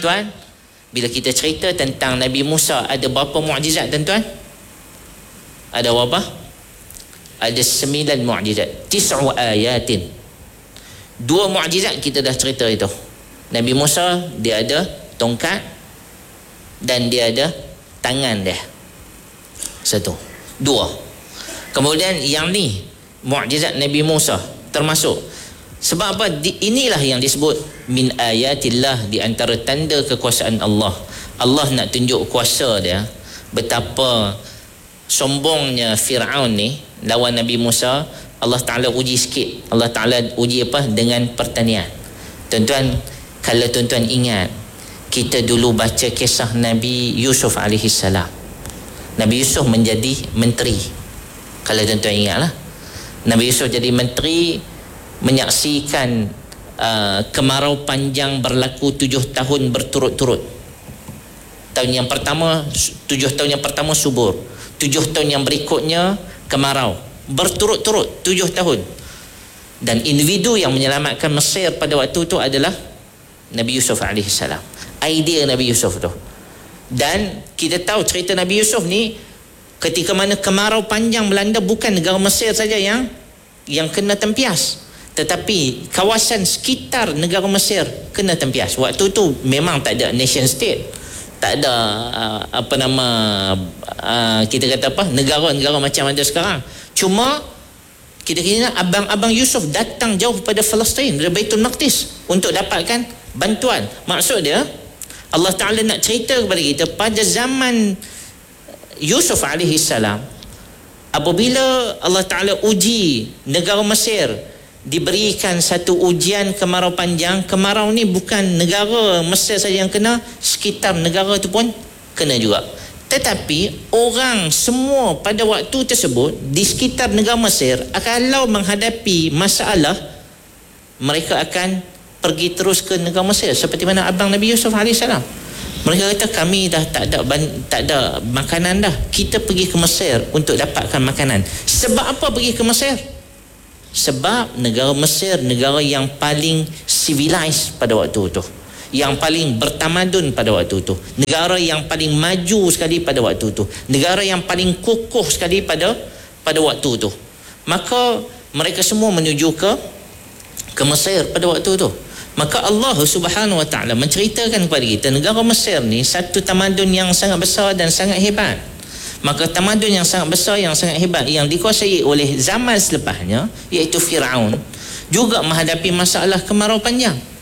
tuan-tuan, bila kita cerita tentang Nabi Musa, ada berapa mukjizat tuan-tuan? Ada berapa? Ada 9 mukjizat, 9 ayatin. 2 mukjizat kita dah cerita itu. Nabi Musa dia ada tongkat dan dia ada tangan dia. 1, 2. Kemudian yang ni mukjizat Nabi Musa termasuk. Sebab apa? Inilah yang disebut min ayatillah, di antara tanda kekuasaan Allah. Allah nak tunjuk kuasa dia. Betapa sombongnya Fir'aun ni lawan Nabi Musa. Allah Ta'ala uji sikit. Allah Ta'ala uji apa? Dengan pertanian. Tuan-tuan, kalau tuan-tuan ingat, kita dulu baca kisah Nabi Yusuf AS. Nabi Yusuf menjadi menteri. Kalau tuan-tuan ingatlah, Nabi Yusuf jadi menteri, menyaksikan kemarau panjang berlaku 7 tahun berturut-turut. Tahun yang pertama, 7 tahun yang pertama subur, 7 tahun yang berikutnya kemarau berturut-turut 7 tahun. Dan individu yang menyelamatkan Mesir pada waktu itu adalah Nabi Yusuf AS. Idea Nabi Yusuf tu. Dan kita tahu cerita Nabi Yusuf ni, ketika mana kemarau panjang melanda, bukan negara Mesir saja yang kena tempias, tetapi kawasan sekitar negara Mesir kena tempias. Waktu tu memang tak ada nation state, tak ada kita kata apa, negara-negara macam ada sekarang. Cuma kita kira abang-abang Yusuf datang jauh pada Palestin, dari Baitul Maqdis, untuk dapatkan bantuan. Maksud dia, Allah Ta'ala nak cerita kepada kita, pada zaman Yusuf AS, apabila Allah Ta'ala uji negara Mesir, diberikan satu ujian kemarau panjang. Kemarau ni bukan negara Mesir saja yang kena, sekitar negara tu pun kena juga. Tetapi orang semua pada waktu tersebut di sekitar negara Mesir, kalau menghadapi masalah, mereka akan pergi terus ke negara Mesir, seperti mana abang Nabi Yusuf AS. Mereka kata, kami dah tak ada makanan dah, kita pergi ke Mesir untuk dapatkan makanan. Sebab apa pergi ke Mesir? Sebab negara Mesir negara yang paling civilized pada waktu itu, yang paling bertamadun pada waktu itu, negara yang paling maju sekali pada waktu itu, negara yang paling kokoh sekali pada waktu itu. Maka mereka semua menuju ke Mesir pada waktu itu. Maka Allah Subhanahu Wa Ta'ala menceritakan kepada kita, negara Mesir ni satu tamadun yang sangat besar dan sangat hebat. Maka tamadun yang sangat besar, yang sangat hebat, yang dikuasai oleh zaman selepasnya, iaitu Fir'aun, juga menghadapi masalah kemarau panjang.